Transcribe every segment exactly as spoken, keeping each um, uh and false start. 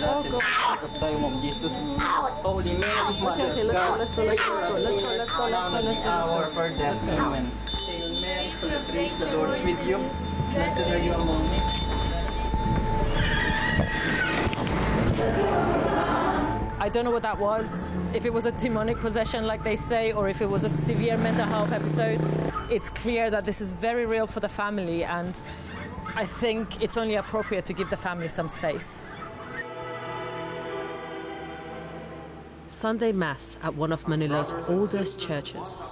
Oh, God. Tayo, Mom Jesus. Holy Mary, Mother of God. Let's go, let's go, let's go, let's go, let's go, let's go, let's go, let's go. Hour for death. Amen. Hail Mary, full of grace, the Lord is with you. Blessed are you among men. I don't know what that was, if it was a demonic possession like they say, or if it was a severe mental health episode. It's clear that this is very real for the family, and I think it's only appropriate to give the family some space. Sunday Mass at one of Manila's oldest churches.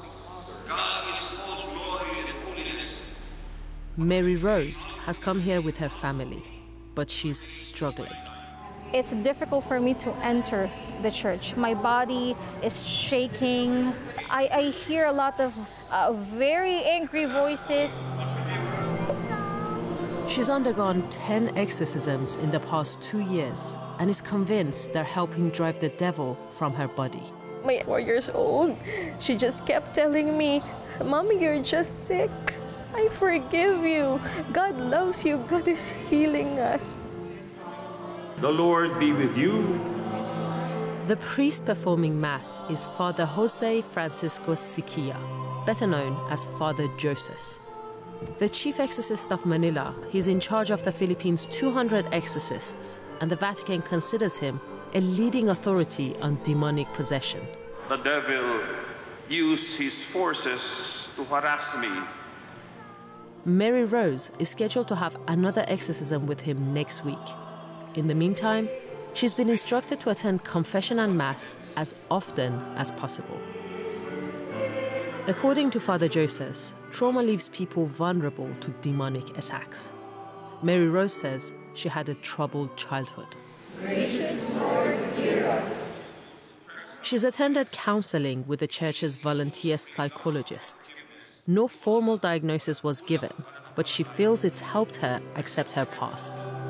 Mary Rose has come here with her family, but she's struggling. It's difficult for me to enter the church. My body is shaking. I, I hear a lot of uh, very angry voices. She's undergone ten exorcisms in the past two years and is convinced they're helping drive the devil from her body. My four years old, she just kept telling me, "Mommy, you're just sick. I forgive you. God loves you. God is healing us." The Lord be with you. The priest performing Mass is Father Jose Francisco Siquia, better known as Father Joseph. The chief exorcist of Manila, he's in charge of the Philippines' two hundred exorcists, and the Vatican considers him a leading authority on demonic possession. The devil used his forces to harass me. Mary Rose is scheduled to have another exorcism with him next week. In the meantime, she's been instructed to attend confession and Mass as often as possible. According to Father Joseph, trauma leaves people vulnerable to demonic attacks. Mary Rose says she had a troubled childhood. Gracious Lord, hear us. She's attended counseling with the church's volunteer psychologists. No formal diagnosis was given, but she feels it's helped her accept her past.